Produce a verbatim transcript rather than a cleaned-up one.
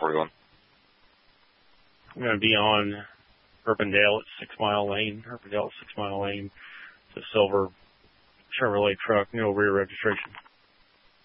forty-one. I'm going to be on Herpendale at Six Mile Lane. Herpendale at Six Mile Lane. It's a silver Chevrolet truck, no rear registration.